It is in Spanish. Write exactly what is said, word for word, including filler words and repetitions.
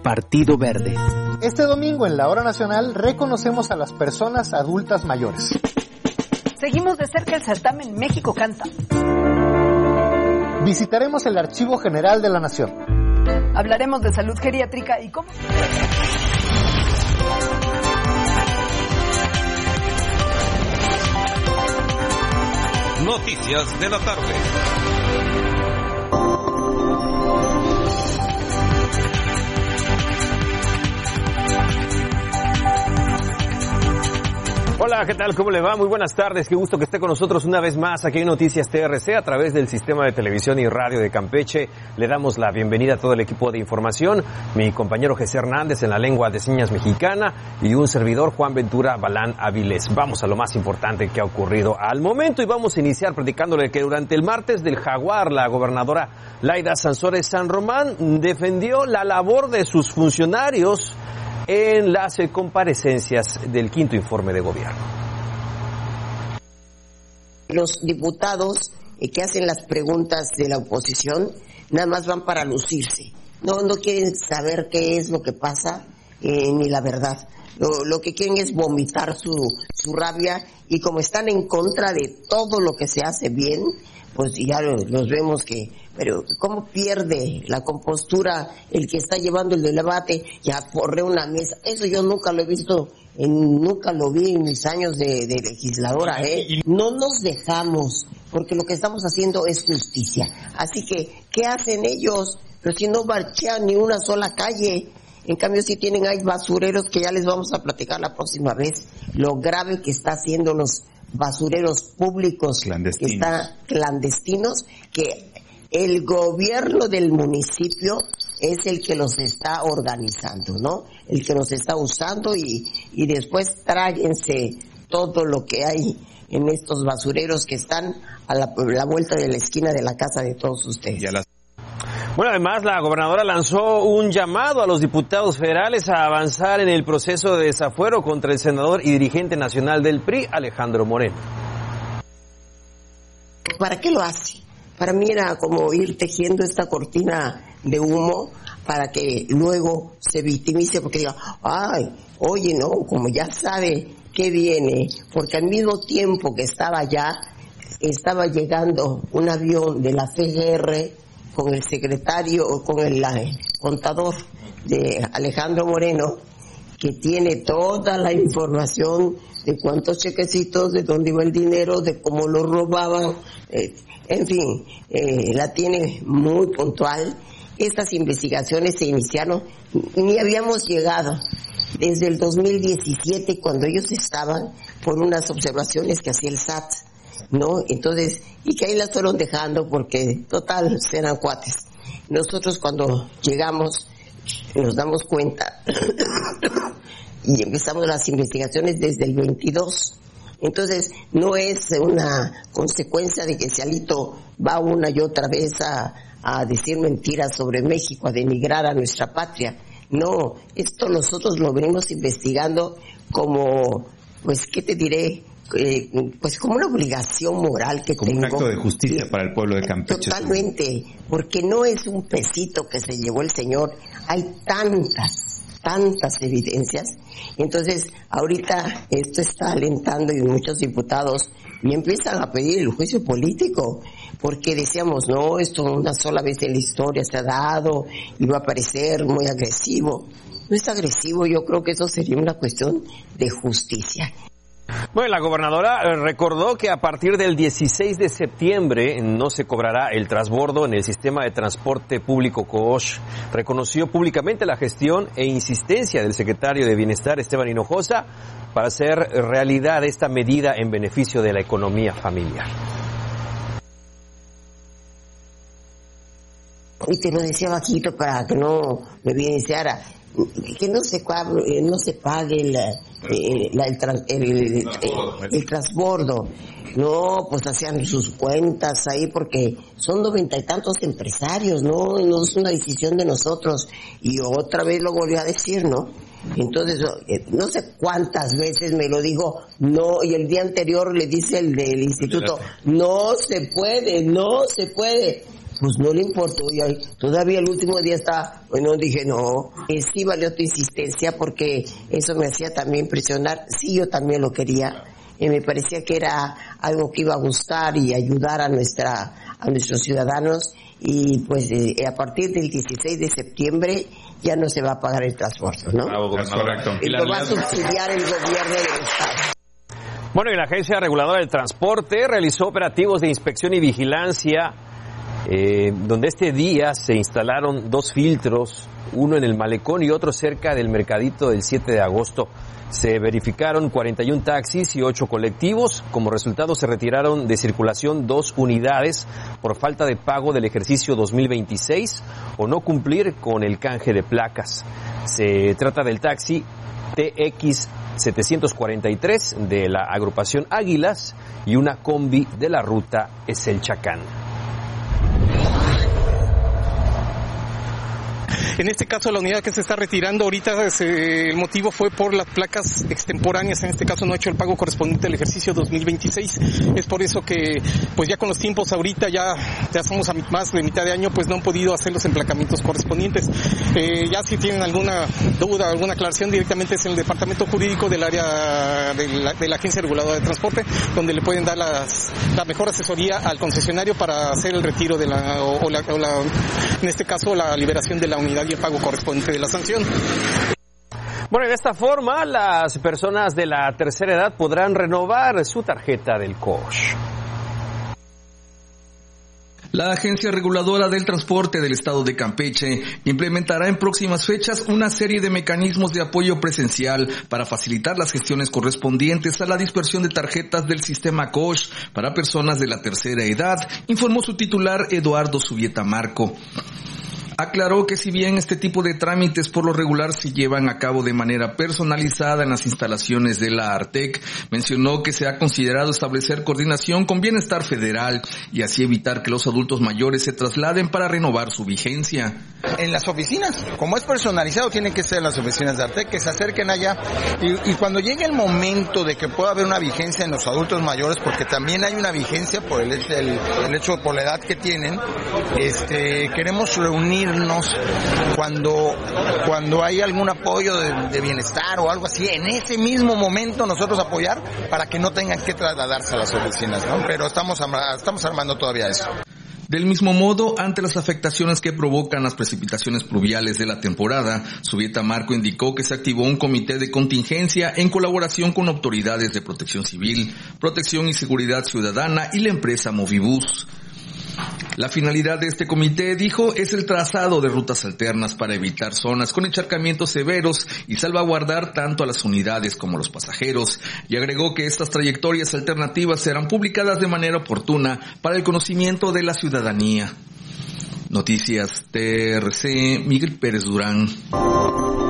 Partido Verde. Este domingo en la Hora Nacional reconocemos a las personas adultas mayores. Seguimos de cerca el certamen México Canta. Visitaremos el Archivo General de la Nación. Hablaremos de salud geriátrica y cómo... Noticias de la tarde. Hola, ¿qué tal? ¿Cómo le va? Muy buenas tardes. Qué gusto que esté con nosotros una vez más aquí en Noticias T R C a través del Sistema de Televisión y Radio de Campeche. Le damos la bienvenida a todo el equipo de información, mi compañero José Hernández en la lengua de señas mexicana y un servidor Juan Ventura Balán Avilés. Vamos a lo más importante que ha ocurrido al momento y vamos a iniciar platicándole que durante el martes del Jaguar, la gobernadora Laida Sansores San Román defendió la labor de sus funcionarios en las comparecencias del quinto informe de gobierno. Los diputados eh, que hacen las preguntas de la oposición nada más van para lucirse. No, no quieren saber qué es lo que pasa eh, ni la verdad. Lo, lo que quieren es vomitar su, su rabia y como están en contra de todo lo que se hace bien, pues ya los, los vemos que, pero cómo pierde la compostura el que está llevando el debate, ya corre una mesa, eso yo nunca lo he visto, en, nunca lo vi en mis años de, de legisladora, ¿eh? No nos dejamos, porque lo que estamos haciendo es justicia, así que, ¿qué hacen ellos? Pero si no marchean ni una sola calle, en cambio si tienen ahí basureros que ya les vamos a platicar la próxima vez, lo grave que está haciendo los basureros públicos clandestinos. Que está clandestinos, que el gobierno del municipio es el que los está organizando, ¿no? El que los está usando y, y después tráguense todo lo que hay en estos basureros que están a la, la vuelta de la esquina de la casa de todos ustedes. Ya las... Bueno, además la gobernadora lanzó un llamado a los diputados federales a avanzar en el proceso de desafuero contra el senador y dirigente nacional del P R I, Alejandro Moreno. ¿Para qué lo hace? Para mí era como ir tejiendo esta cortina de humo para que luego se victimice porque diga, ay, oye, no, como ya sabe qué viene, porque al mismo tiempo que estaba allá, estaba llegando un avión de la F G R con el secretario o con el, el contador de Alejandro Moreno, que tiene toda la información de cuántos chequecitos, de dónde iba el dinero, de cómo lo robaban, eh, en fin, eh, la tiene muy puntual. Estas investigaciones se iniciaron, ni habíamos llegado desde el dos mil diecisiete cuando ellos estaban por unas observaciones que hacía el S A T, ¿no? Entonces, y que ahí las fueron dejando porque total eran cuates. Nosotros cuando llegamos nos damos cuenta y empezamos las investigaciones desde el veintidós. Entonces, no es una consecuencia de que Cialito va una y otra vez a, a decir mentiras sobre México, a denigrar a nuestra patria. No, esto nosotros lo venimos investigando como, pues, ¿qué te diré? Eh, pues como una obligación moral que como tengo. Como un acto de justicia para el pueblo de Campeche. Totalmente, porque no es un pesito que se llevó el señor, hay tantas, tantas evidencias. Entonces, ahorita esto está alentando y muchos diputados y empiezan a pedir el juicio político, porque decíamos, no, esto una sola vez en la historia se ha dado y va a parecer muy agresivo. No es agresivo, yo creo que eso sería una cuestión de justicia. Bueno, la gobernadora recordó que a partir del dieciséis de septiembre no se cobrará el transbordo en el sistema de transporte público COOSH. Reconoció públicamente la gestión e insistencia del secretario de Bienestar, Esteban Hinojosa, para hacer realidad esta medida en beneficio de la economía familiar. Y te lo decía bajito para que no me evidenciara. Que no se pague, no se pague el, el, el, el, el, el transbordo. No, pues hacían sus cuentas ahí porque son noventa y tantos empresarios, no, no es una decisión de nosotros. Y otra vez lo volvió a decir, ¿no? Entonces, no sé cuántas veces me lo dijo, no, y el día anterior le dice el del instituto, no se puede, no se puede. pues no le importó, y ahí, todavía el último día estaba, bueno, dije no, eh, sí valió tu insistencia porque eso me hacía también presionar, sí yo también lo quería, y me parecía que era algo que iba a gustar y ayudar a nuestra, a nuestros ciudadanos, y pues eh, a partir del dieciséis de septiembre ya no se va a pagar el transporte, ¿no? Bravo, correcto. Y lo va a subsidiar el gobierno del Estado. Bueno, y la Agencia Reguladora del Transporte realizó operativos de inspección y vigilancia, eh, donde este día se instalaron dos filtros, uno en el malecón y otro cerca del mercadito del siete de agosto. Se verificaron cuarenta y un taxis y ocho colectivos. Como resultado se retiraron de circulación dos unidades por falta de pago del ejercicio dos mil veintiséis o no cumplir con el canje de placas. Se trata del taxi T X setecientos cuarenta y tres de la agrupación Águilas y una combi de la ruta Eselchacán. En este caso, la unidad que se está retirando ahorita, el motivo fue por las placas extemporáneas. En este caso no ha hecho el pago correspondiente al ejercicio dos mil veintiséis. Es por eso que, pues ya con los tiempos ahorita, ya, ya somos a más de mitad de año, pues no han podido hacer los emplacamientos correspondientes. Eh, ya si tienen alguna duda, alguna aclaración, directamente es en el departamento jurídico del área de la, de la Agencia Reguladora de Transporte, donde le pueden dar las, la mejor asesoría al concesionario para hacer el retiro de la, o, o la, o la, en este caso, la liberación de la unidad y el pago correspondiente de la sanción. Bueno, y de esta forma las personas de la tercera edad podrán renovar su tarjeta del C O S H. La Agencia Reguladora del Transporte del Estado de Campeche implementará en próximas fechas una serie de mecanismos de apoyo presencial para facilitar las gestiones correspondientes a la dispersión de tarjetas del sistema C O S H para personas de la tercera edad, informó su titular Eduardo Subieta Marco. Aclaró que si bien este tipo de trámites por lo regular se llevan a cabo de manera personalizada en las instalaciones de la ARTEC, mencionó que se ha considerado establecer coordinación con Bienestar Federal y así evitar que los adultos mayores se trasladen para renovar su vigencia. En las oficinas, como es personalizado, tienen que ser las oficinas de ARTEC, que se acerquen allá y, y cuando llegue el momento de que pueda haber una vigencia en los adultos mayores, porque también hay una vigencia por el, el, el hecho, por la edad que tienen, este, queremos reunir cuando cuando hay algún apoyo de, de bienestar o algo así, en ese mismo momento nosotros apoyar para que no tengan que trasladarse a las oficinas, ¿no? Pero estamos, estamos armando todavía eso. Del mismo modo, ante las afectaciones que provocan las precipitaciones pluviales de la temporada, Subieta Marco indicó que se activó un comité de contingencia en colaboración con autoridades de Protección Civil, Protección y Seguridad Ciudadana y la empresa Movibus. La finalidad de este comité, dijo, es el trazado de rutas alternas para evitar zonas con encharcamientos severos y salvaguardar tanto a las unidades como a los pasajeros, y agregó que estas trayectorias alternativas serán publicadas de manera oportuna para el conocimiento de la ciudadanía. Noticias T R C, Miguel Pérez Durán.